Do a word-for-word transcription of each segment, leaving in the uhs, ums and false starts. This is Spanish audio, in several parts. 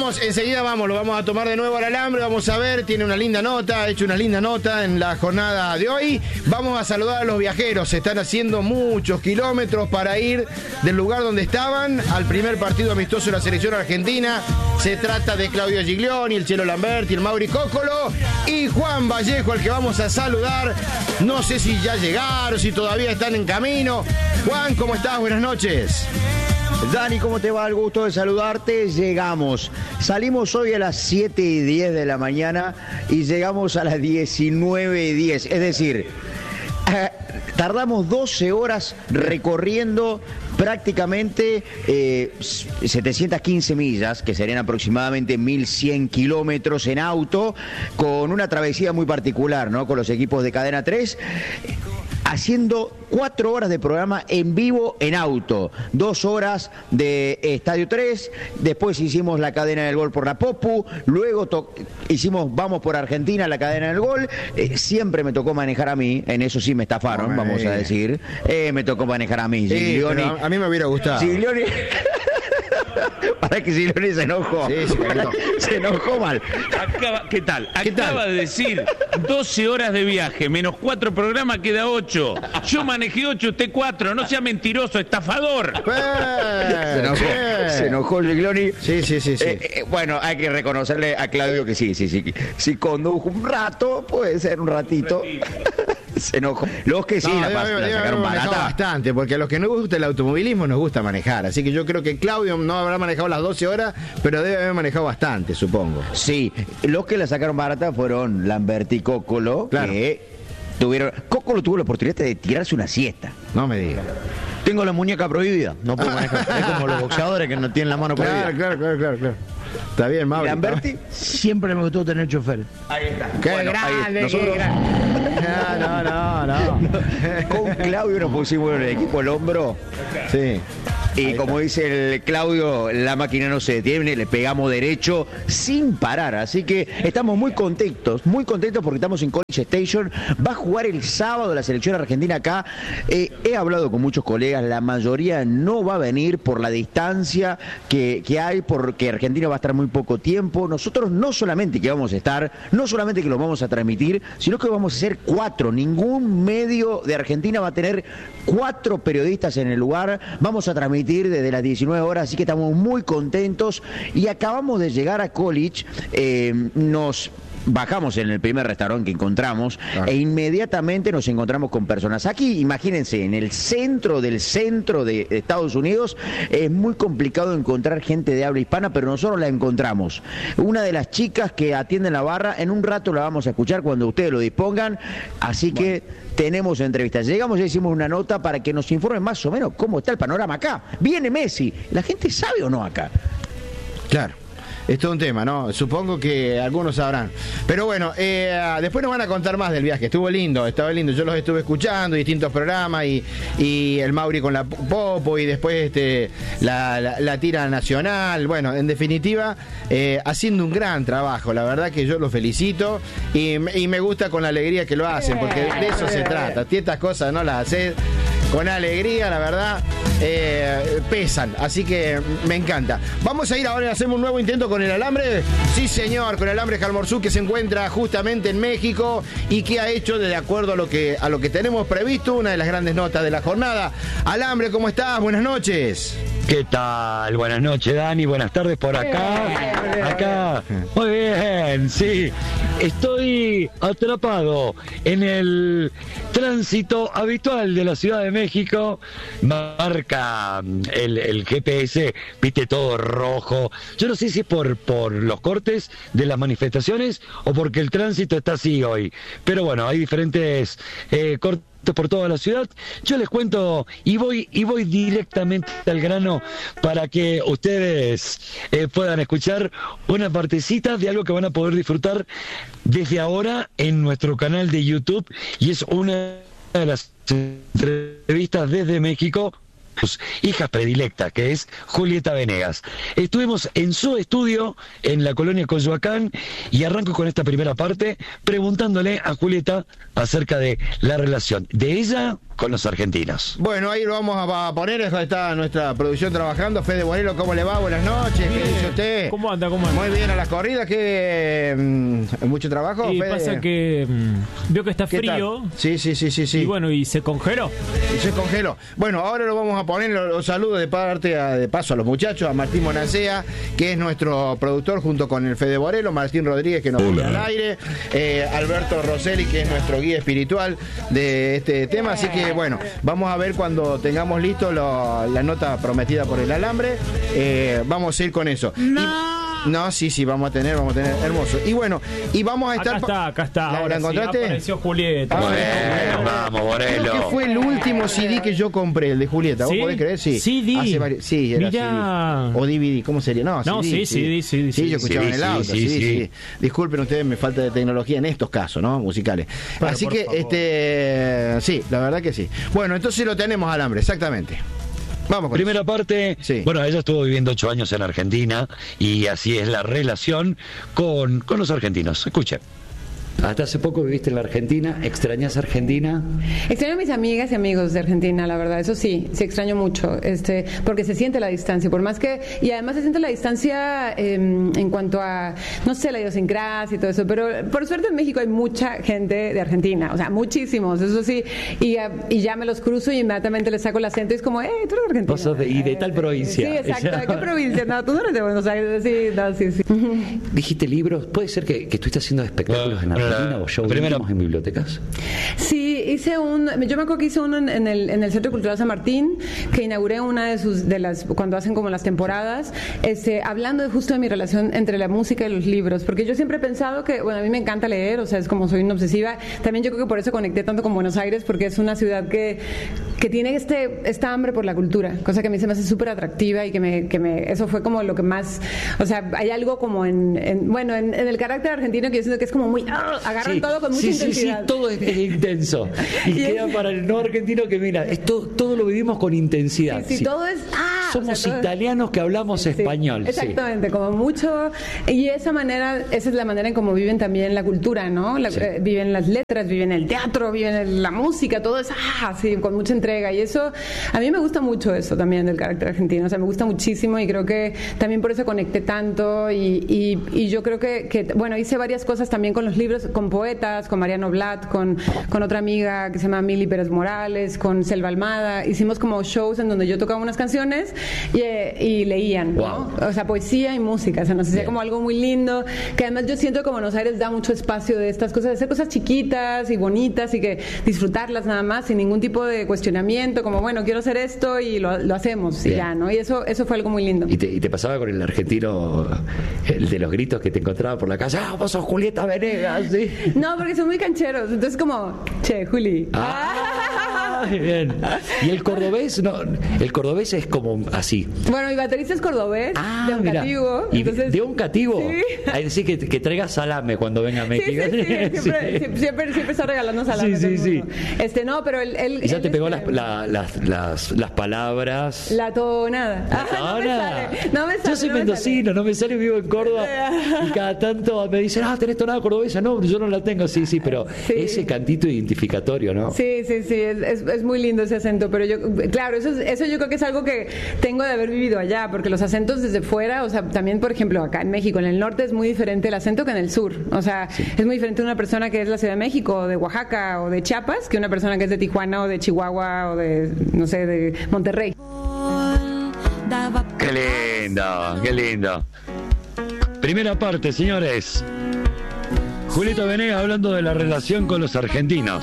vamos, enseguida vamos, lo vamos a tomar de nuevo al alambre, vamos a ver, tiene una linda nota, ha hecho una linda nota en la jornada de hoy. Vamos a saludar a los viajeros, se están haciendo muchos kilómetros para ir del lugar donde estaban al primer partido amistoso de la selección argentina. Se trata de Claudio Giglioni, el Chelo Lamberti, el Mauri Cóccolo y Juan Vallejo, al que vamos a saludar. No sé si ya llegaron, si todavía están en camino. Juan, ¿cómo estás? Buenas noches. Dani, ¿cómo te va? El gusto de saludarte. Llegamos. Salimos hoy a las siete y diez de la mañana y llegamos a las diecinueve y diez. Es decir, eh, tardamos doce horas recorriendo prácticamente eh, setecientas quince millas, que serían aproximadamente mil cien kilómetros en auto, con una travesía muy particular, ¿no? Con los equipos de Cadena tres. Haciendo cuatro horas de programa en vivo en auto, dos horas de Estadio tres, después hicimos la cadena del gol por la Popu, luego to- hicimos Vamos por Argentina, la cadena del gol, eh, siempre me tocó manejar a mí, en eso sí me estafaron, no, vamos a decir, eh, me tocó manejar a mí. Sí, Giglioni, a, a mí me hubiera gustado. Giglioni... Para que Giglioni se enojó. Sí, sí, se enojó mal. Acaba, ¿Qué tal? ¿Qué Acaba tal? de decir doce horas de viaje, menos cuatro programas, queda ocho. Yo manejé ocho, usted cuatro. No sea mentiroso, estafador. Eh, Se enojó, eh. se enojó Giglioni. Sí, sí, sí, sí. Eh, eh, bueno, hay que reconocerle a Claudio que sí, sí, sí. Si condujo un rato, puede ser un ratito. Se enojó. Los que sí, No, la, debe pas- haber- la debe sacaron haber manejado barata. bastante, porque a los que nos gusta el automovilismo nos gusta manejar. Así que yo creo que Claudio no habrá manejado las doce horas, pero debe haber manejado bastante, supongo. Sí, los que la sacaron barata fueron Lamberti y Cóccolo, Claro. que tuvieron... Cóccolo tuvo la oportunidad de tirarse una siesta. No me digas. Tengo la muñeca prohibida, no puedo manejar. Es como los boxeadores que no tienen la mano prohibida. Claro, claro, claro, claro, claro. Está bien, ¿Y Mauri. Lamberti? Siempre me gustó tener chofer. Ahí está. Qué Bueno, ahí- grande, nosotros qué grande. No, no, no, no. con Claudio nos pusimos en el equipo al hombro. Sí. Y como dice el Claudio, la máquina no se detiene, le pegamos derecho sin parar. Así que estamos muy contentos, muy contentos porque estamos en College Station. Va a jugar el sábado la selección argentina acá. Eh, he hablado con muchos colegas, la mayoría no va a venir por la distancia que, que hay, porque Argentina va a estar muy poco tiempo. Nosotros no solamente que vamos a estar, no solamente que lo vamos a transmitir, sino que vamos a ser cuatro. Ningún medio de Argentina va a tener cuatro periodistas en el lugar. Vamos a transmitir desde las diecinueve horas, así que estamos muy contentos y acabamos de llegar a College. Eh, nos bajamos en el primer restaurante que encontramos, claro, e inmediatamente nos encontramos con personas. Aquí, imagínense, en el centro del centro de Estados Unidos es muy complicado encontrar gente de habla hispana, pero nosotros la encontramos. Una de las chicas que atienden la barra, en un rato la vamos a escuchar cuando ustedes lo dispongan, así bueno, que tenemos entrevistas. Llegamos, ya hicimos una nota para que nos informen más o menos cómo está el panorama acá. Viene Messi, ¿la gente sabe o no acá? Claro. Es todo un tema, ¿no? Supongo que algunos sabrán. Pero bueno, eh, después nos van a contar más del viaje. Estuvo lindo, estaba lindo. Yo los estuve escuchando, distintos programas, y, y el Mauri con la Popo, y después este, la, la, la tira nacional. Bueno, en definitiva, eh, haciendo un gran trabajo. La verdad que yo los felicito y, y me gusta con la alegría que lo hacen, porque de eso se trata. Si estas cosas no las haces con alegría, la verdad, eh, pesan. Así que me encanta. Vamos a ir ahora y hacemos un nuevo intento con el alambre. Sí, señor, con el alambre Jalmorzú, que se encuentra justamente en México y que ha hecho, de acuerdo a lo que a lo que tenemos previsto, una de las grandes notas de la jornada. Alambre, ¿cómo estás? Buenas noches. ¿Qué tal? Buenas noches, Dani. Buenas tardes por acá. Acá. Muy bien, sí. Estoy atrapado en el tránsito habitual de la Ciudad de México. Marca el, el G P S, viste, todo rojo. Yo no sé si es por, por los cortes de las manifestaciones o porque el tránsito está así hoy. Pero bueno, hay diferentes eh, cortes por toda la ciudad. Yo les cuento y voy y voy directamente al grano para que ustedes eh, puedan escuchar una partecita de algo que van a poder disfrutar desde ahora en nuestro canal de YouTube, y es una de las entrevistas desde México, hijas predilecta, que es Julieta Venegas. Estuvimos en su estudio en la colonia Coyoacán y arranco con esta primera parte preguntándole a Julieta acerca de la relación de ella con los argentinos. Bueno, ahí lo vamos a poner, está nuestra producción trabajando. Fede Bonelo, ¿cómo le va? Buenas noches, ¿qué dice usted? ¿Cómo anda? ¿Cómo anda? Muy bien, a las corridas, que mm, mucho trabajo. Y Fede. pasa que mm, veo que está frío. Tal? Sí, sí, sí, sí, sí. Y bueno, y se congeló. Y se congeló. Bueno, ahora lo vamos a poner, los, los saludos de parte a, de paso a los muchachos, a Martín Monancea, que es nuestro productor junto con el Fede Borelo, Martín Rodríguez, que nos pone al aire, eh, Alberto Rosselli, que es nuestro guía espiritual de este tema. Así que bueno, vamos a ver cuando tengamos listo lo, la nota prometida por el alambre, eh, vamos a ir con eso. No. Y, no, sí, sí, vamos a tener, vamos a tener, hermoso. Y bueno, y vamos a estar... Acá está, acá está. ¿La, ahora ¿la encontraste? Sí, apareció Julieta. Ah, Bueno, vamos, Borelo. Creo que fue el último C D que yo compré, el de Julieta. ¿Vos ¿Sí? podés creer? Sí. C D. Hace varios, sí, era Mirá. C D. O D V D, ¿cómo sería? No, No, C D, sí, C D, C D, Sí, yo escuchaba sí, en el sí, auto, sí, sí, sí, sí. sí. Disculpen ustedes, me falta de tecnología en estos casos, ¿no? Musicales. Pero, Así por que, favor. este, sí, la verdad que sí. Bueno, entonces lo tenemos alambre, exactamente. Vamos con Primera eso. parte, Sí. bueno, ella estuvo viviendo ocho años en Argentina y así es la relación con, con los argentinos. Escuche. Hasta hace poco viviste en la Argentina, ¿extrañas Argentina? Extraño a mis amigas y amigos de Argentina, la verdad, eso sí, sí extraño mucho, este, porque se siente la distancia, por más que, y además se siente la distancia eh, en cuanto a, no sé, la idiosincrasia y todo eso, pero por suerte en México hay mucha gente de Argentina, o sea, muchísimos, eso sí, y, y ya me los cruzo y inmediatamente les saco el acento y es como, eh, tú eres argentino. Vos sos de- y de tal provincia. Sí, exacto, ¿de qué provincia? No, tú no eres de Buenos Aires, sí, no, sí, sí. ¿Dijiste libros? ¿Puede ser que, que estuviste haciendo espectáculos en Bueno, Argentina la o shows primera- íntimos en bibliotecas? Sí, hice un, yo me acuerdo que hice uno en, en el, en el Centro Cultural San Martín, que inauguré una de sus, de las, cuando hacen como las temporadas, este, hablando de justo de mi relación entre la música y los libros, porque yo siempre he pensado que, bueno, a mí me encanta leer, o sea, es como soy una obsesiva, también yo creo que por eso conecté tanto con Buenos Aires, porque es una ciudad que, que tiene este, esta hambre por la cultura, cosa que a mí se me hace súper atractiva y que me, que me, eso fue como lo que más, o sea, hay algo como en, en bueno, en, en el carácter argentino que yo siento que es como muy, ¡ah! Agarran Sí, todo con mucha sí, sí, sí, intensidad. todo es, es intenso. Y, Y queda es- para el no argentino que mira, es todo, todo lo vivimos con intensidad. Sí, sí, todo es, ah, Somos o sea, todo- italianos que hablamos Sí, español. sí. exactamente, como mucho. Y esa manera, esa es la manera en cómo viven también la cultura, ¿no? La- Sí. eh, viven las letras, viven el teatro, viven el- la música, todo es, ah, sí, con mucha entrega. Y eso, a mí me gusta mucho eso también del carácter argentino. O sea, me gusta muchísimo y creo que también por eso conecté tanto. Y, y, y yo creo que, que, bueno, hice varias cosas también con los libros, con poetas, con Mariano Blatt, con, con otra amiga que se llama Mili Pérez Morales, con Selva Almada. Hicimos como shows en donde yo tocaba unas canciones y, eh, y leían, ¿no? Wow. O sea, poesía y música. O sea, nos hacía Bien. como algo muy lindo, que además yo siento que Buenos Aires da mucho espacio de estas cosas, de hacer cosas chiquitas y bonitas y que disfrutarlas nada más sin ningún tipo de cuestionamiento, como, bueno, quiero hacer esto y lo, lo hacemos y Bien. ya, ¿no? Y eso, eso fue algo muy lindo. ¿Y te, y te pasaba con el argentino, el de los gritos que te encontraba por la calle? ¡Ah, vos sos Julieta Venegas! ¿Sí? No, porque son muy cancheros. Entonces, como, che, Juli. Ah, bien. Y el cordobés, no, el cordobés es como así. Bueno, mi baterista es cordobés, Ah, de mira. Oncativo. Y Entonces, de Oncativo. Sí. Ahí decir que, que traiga salame cuando venga a Sí, México. sí, sí, siempre, Sí. siempre, siempre, siempre está regalando salame. Sí, todo el sí, mundo. Este, no, pero él... él Y ya él, te pegó este, las, la- las, las, las palabras. La tonada. Ah, no me Ahora, sale, no me sale, yo soy no me mendocino, no me sale, vivo en Córdoba. Y cada tanto me dicen, ah, tenés tonada cordobesa. No, yo no la tengo, sí, sí, pero Sí. ese cantito identificatorio, ¿no? Sí, sí, sí, es, es, es muy lindo ese acento, pero yo, claro, eso, es- eso yo creo que es algo que tengo de haber vivido allá, porque los acentos desde fuera, o sea, también, por ejemplo, acá en México, en el norte es muy diferente el acento que en el sur, o sea, es muy diferente una persona que es de la Ciudad de México, o de Oaxaca, o de Chiapas, que una persona que es de Tijuana, o de Chihuahua, o de, no sé, de Monterrey. Qué lindo, qué lindo. Primera parte, señores. Julieta Venegas hablando de la relación con los argentinos.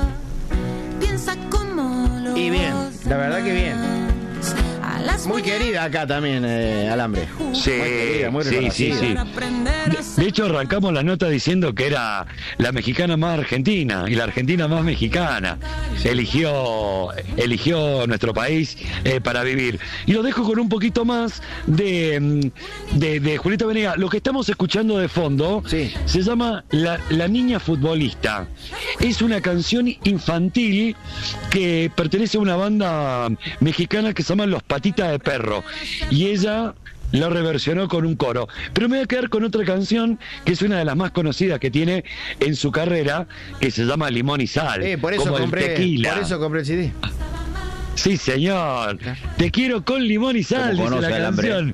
Y bien, la verdad que bien. Muy querida acá también, eh, Alambre. Sí, muy querida, muy sí, sí, sí. reconocida. De, de hecho, arrancamos la nota diciendo que era la mexicana más argentina y la argentina más mexicana. Eligió, eligió nuestro país eh, para vivir. Y lo dejo con un poquito más de, de, de Julieta Venegas. Lo que estamos escuchando de fondo Sí. se llama la, la Niña Futbolista. Es una canción infantil que pertenece a una banda mexicana que se llama Los Patitas de Perro. Y ella lo reversionó con un coro. Pero me voy a quedar con otra canción que es una de las más conocidas que tiene en su carrera, que se llama Limón y Sal, Eh, por eso como el compré, tequila. por eso compré el C D. Sí, señor. Te quiero con limón y sal, Como dice conoce la al hambre. canción.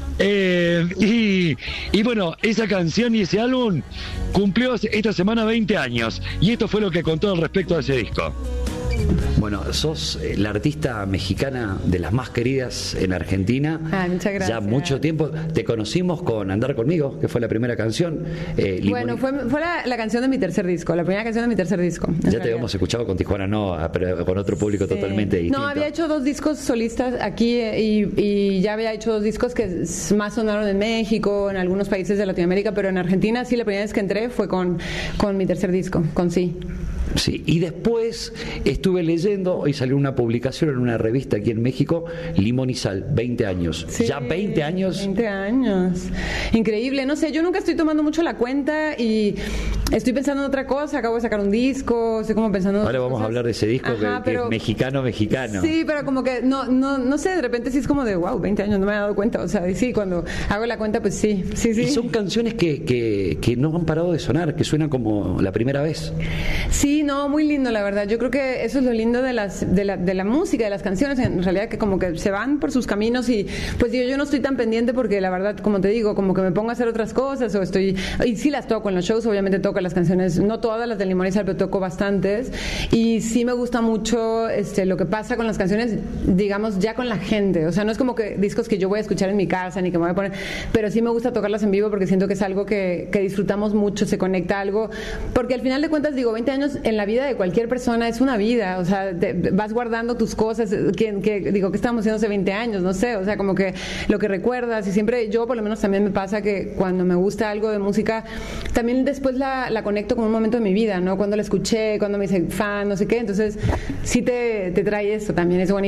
Eh, y, y bueno, esa canción y ese álbum cumplió esta semana veinte años. Y esto fue lo que contó al respecto de ese disco. Bueno, sos eh, la artista mexicana de las más queridas en Argentina. Ah, muchas gracias. Ya mucho tiempo. Te conocimos con Andar Conmigo, que fue la primera canción. Eh, Limón Bueno, y- fue, fue la, la canción de mi tercer disco, la primera canción de mi tercer disco. en Ya te realidad. habíamos escuchado con Tijuana No, pero con otro público Sí. totalmente distinto. No, había hecho dos discos solistas aquí eh, y, y ya había hecho dos discos que s- más sonaron en México, en algunos países de Latinoamérica, pero en Argentina sí, la primera vez que entré fue con, con mi tercer disco, con Sí. Sí, y después estuve leyendo, hoy salió una publicación en una revista aquí en México, Limón y Sal, veinte años. Sí, Ya veinte años. veinte años. Increíble. No sé, yo nunca estoy tomando mucho la cuenta y estoy pensando en otra cosa. Acabo de sacar un disco, estoy como pensando en Ahora otras vamos a cosas. hablar de ese disco que- Ajá, que, pero- es mexicano, mexicano. Sí, pero como que no, no, no sé, de repente sí es como de wow, veinte años, no me he dado cuenta. O sea, y sí, cuando hago la cuenta, pues sí, sí, sí. Y son canciones que, que, que no han parado de sonar, que suenan como la primera vez. Sí, no, muy lindo, la verdad. Yo creo que eso es lo lindo de las de la, de la música, de las canciones, en realidad que como que se van por sus caminos y pues digo, yo no estoy tan pendiente porque la verdad, como te digo, como que me pongo a hacer otras cosas o estoy, y sí las toco en los shows, obviamente toco las canciones, no todas las de Limón y Sal, pero toco bastantes y sí me gusta mucho este lo que pasa con las canciones, digamos, ya con la gente, o sea, no es como que discos que yo voy a escuchar en mi casa ni que me voy a poner, pero sí me gusta tocarlas en vivo porque siento que es algo que, que disfrutamos mucho, se conecta algo, porque al final de cuentas digo, veinte años en la vida de cualquier persona es una vida, o sea, te- vas guardando tus cosas, que, que digo, que estábamos haciendo hace veinte años, no sé, o sea, como que lo que recuerdas y siempre, yo por lo menos también me pasa que cuando me gusta algo de música, también después la, la conecto con un momento de mi vida, ¿no? Cuando la escuché, cuando me hice fan, no sé qué, entonces sí te, te trae eso también, es bonito.